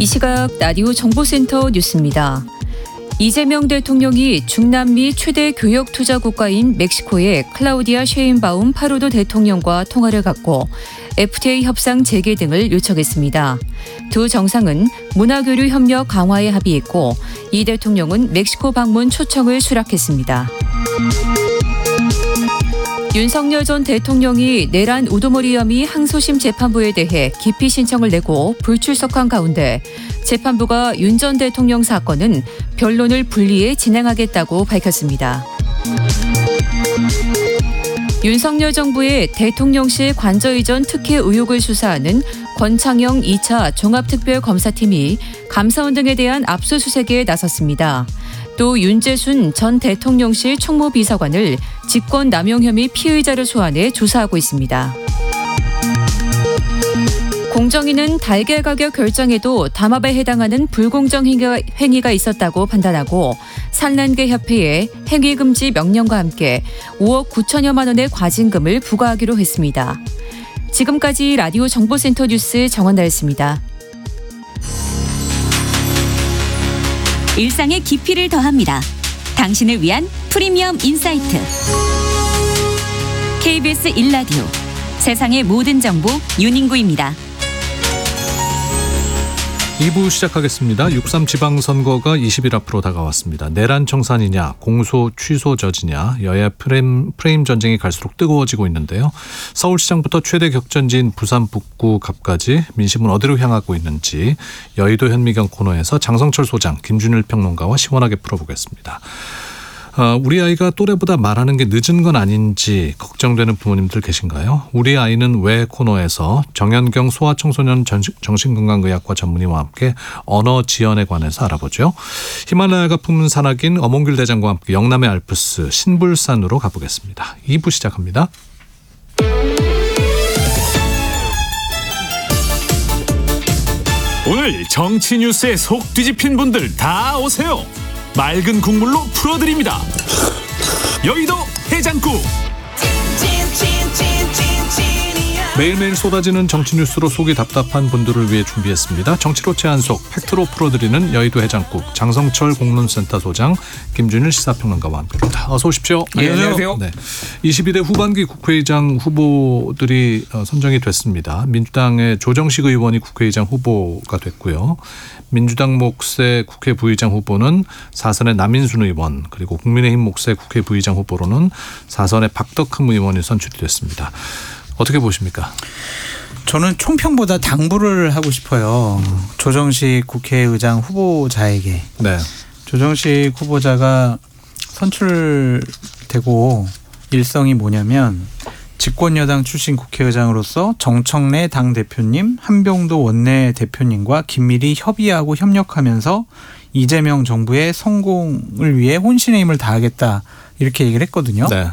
이 시각 라디오 정보센터 뉴스입니다. 이재명 대통령이 중남미 최대 교역 투자 국가인 멕시코의 클라우디아 셰인바움 파루도 대통령과 통화를 갖고 FTA 협상 재개 등을 요청했습니다. 두 정상은 문화교류 협력 강화에 합의했고 이 대통령은 멕시코 방문 초청을 수락했습니다. 윤석열 전 대통령이 내란 우두머리 혐의 항소심 재판부에 대해 기피 신청을 내고 불출석한 가운데 재판부가 윤 전 대통령 사건은 변론을 분리해 진행하겠다고 밝혔습니다. 윤석열 정부의 대통령실 관저이전 특혜 의혹을 수사하는 권창영 2차 종합특별검사팀이 감사원 등에 대한 압수수색에 나섰습니다. 또 윤재순 전 대통령실 총무비서관을 직권남용 혐의 피의자를 소환해 조사하고 있습니다. 공정위는 달걀 가격 결정에도 담합에 해당하는 불공정 행위가 있었다고 판단하고 산란계협회에 행위금지 명령과 함께 5억 9천여만 원의 과징금을 부과하기로 했습니다. 지금까지 라디오 정보센터 뉴스 정원나였습니다. 일상의 깊이를 더합니다. 당신을 위한 프리미엄 인사이트. KBS 1라디오 세상의 모든 정보 윤인구입니다. 2부 시작하겠습니다. 6.3 지방선거가 20일 앞으로 다가왔습니다. 내란 청산이냐 공소 취소 저지냐 여야 프레임 전쟁이 갈수록 뜨거워지고 있는데요. 서울시장부터 최대 격전지인 부산 북구 갑까지 민심은 어디로 향하고 있는지 여의도 현미경 코너에서 장성철 소장, 김준일 평론가와 시원하게 풀어보겠습니다. 우리 아이가 또래보다 말하는 게 늦은 건 아닌지 걱정되는 부모님들 계신가요? 우리 아이는 왜 코너에서 정현경 소아청소년 정신건강의학과 전문의와 함께 언어 지연에 관해서 알아보죠. 히말라야가 품은 산악인 어몽귤 대장과 함께 영남의 알프스 신불산으로 가보겠습니다. 2부 시작합니다. 오늘 정치 뉴스에 속 뒤집힌 분들 다 오세요. 맑은 국물로 풀어드립니다. 여의도 해장국. 매일매일 쏟아지는 정치 뉴스로 속이 답답한 분들을 위해 준비했습니다. 정치로 제한속, 팩트로 풀어드리는 여의도 해장국 장성철 공론센터 소장, 김준일 시사평론가와 함께합니다. 어서 오십시오. 예, 안녕하세요. 네. 22대 후반기 국회의장 후보들이 선정이 됐습니다. 민주당의 조정식 의원이 국회의장 후보가 됐고요. 민주당 몫의 국회 부의장 후보는 사선의 남인순 의원, 그리고 국민의힘 몫의 국회 부의장 후보로는 사선의 박덕흠 의원이 선출이 됐습니다. 어떻게 보십니까? 저는 총평보다 당부를 하고 싶어요. 조정식 국회의장 후보자에게. 네. 조정식 후보자가 선출되고 일성이 뭐냐면 집권여당 출신 국회의장으로서 정청래 당대표님, 한병도 원내대표님과 긴밀히 협의하고 협력하면서 이재명 정부의 성공을 위해 혼신의 힘을 다하겠다 이렇게 얘기를 했거든요. 네.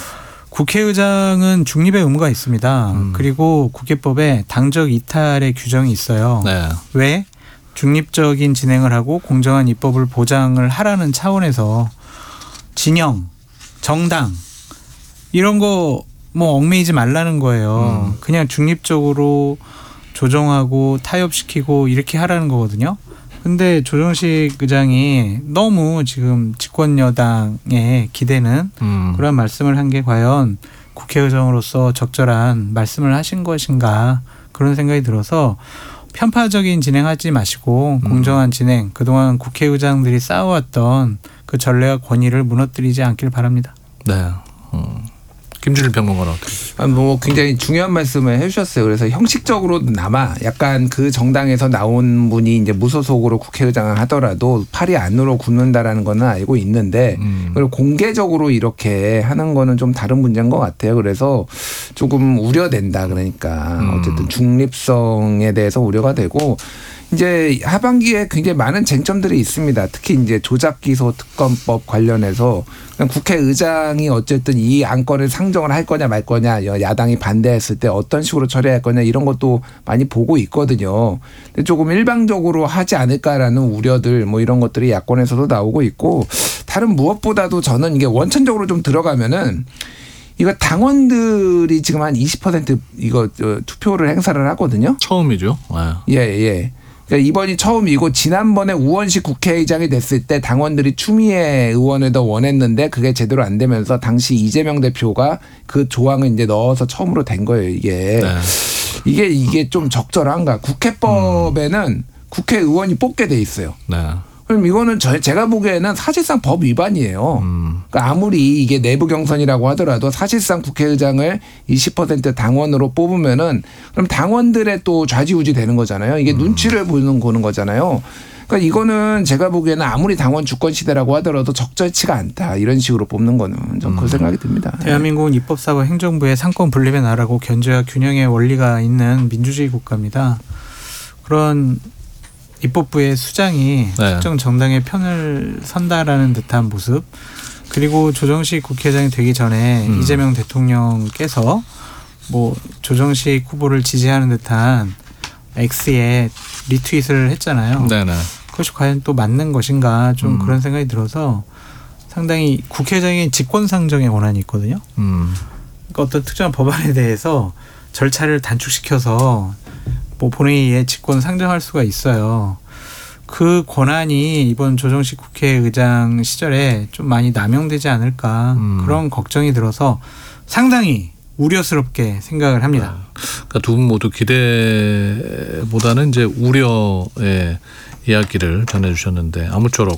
국회의장은 중립의 의무가 있습니다. 그리고 국회법에 당적 이탈의 규정이 있어요. 네. 왜? 중립적인 진행을 하고 공정한 입법을 보장을 하라는 차원에서 진영, 정당 이런 거 뭐 얽매이지 말라는 거예요. 그냥 중립적으로 조정하고 타협시키고 이렇게 하라는 거거든요. 근데 조정식 의장이 너무 지금 집권 여당에 기대는 그런 말씀을 한 게 과연 국회의장으로서 적절한 말씀을 하신 것인가 그런 생각이 들어서 편파적인 진행하지 마시고 공정한 진행, 그동안 국회의장들이 쌓아왔던 그 전례와 권위를 무너뜨리지 않길 바랍니다. 네. 김준일 평론가는 어떻게? 뭐 굉장히 중요한 말씀을 해주셨어요. 그래서 형식적으로나마 약간 그 정당에서 나온 분이 이제 무소속으로 국회의장을 하더라도 팔이 안으로 굽는다라는 거는 알고 있는데 그리고 공개적으로 이렇게 하는 거는 좀 다른 문제인 것 같아요. 그래서 조금 우려된다. 그러니까 어쨌든 중립성에 대해서 우려가 되고. 이제 하반기에 굉장히 많은 쟁점들이 있습니다. 특히 이제 조작기소 특검법 관련해서 국회의장이 어쨌든 이 안건을 상정을 할 거냐 말 거냐, 야당이 반대했을 때 어떤 식으로 처리할 거냐 이런 것도 많이 보고 있거든요. 근데 조금 일방적으로 하지 않을까라는 우려들 뭐 이런 것들이 야권에서도 나오고 있고, 다른 무엇보다도 저는 이게 원천적으로 좀 들어가면은 이거 당원들이 지금 한 20% 이거 투표를 행사를 하거든요. 처음이죠. 예. 그러니까 이번이 처음이고 지난번에 우원식 국회의장이 됐을 때 당원들이 추미애 의원을 더 원했는데 그게 제대로 안 되면서 당시 이재명 대표가 그 조항을 이제 넣어서 처음으로 된 거예요. 이게 이게 좀 적절한가? 국회법에는 국회의원이 뽑게 돼 있어요. 네. 그럼 이거는 제가 보기에는 사실상 법 위반이에요. 그러니까 아무리 이게 내부 경선이라고 하더라도 사실상 국회의장을 20% 당원으로 뽑으면은 그럼 당원들의 또 좌지우지 되는 거잖아요. 이게 눈치를 보는 거잖아요. 그러니까 이거는 제가 보기에는 아무리 당원 주권 시대라고 하더라도 적절치가 않다. 이런 식으로 뽑는 거는 좀 그 생각이 듭니다. 대한민국은 입법사고 행정부의 상권 분립의 나라고 견제와 균형의 원리가 있는 민주주의 국가입니다. 그런 입법부의 수장이 특정 정당의 편을 선다라는 듯한 모습, 그리고 조정식 국회의장이 되기 전에 이재명 대통령께서 뭐 조정식 후보를 지지하는 듯한 X에 리트윗을 했잖아요. 네네. 그것이 과연 또 맞는 것인가 좀 그런 생각이 들어서 상당히 국회의장의 직권상정의 권한이 있거든요. 그러니까 어떤 특정한 법안에 대해서 절차를 단축시켜서 뭐 본회의에 직권 상정할 수가 있어요. 그 권한이 이번 조정식 국회의장 시절에 좀 많이 남용되지 않을까 그런 걱정이 들어서 상당히 우려스럽게 생각을 합니다. 그러니까 두 분 모두 기대보다는 이제 우려의 이야기를 전해주셨는데 아무쪼록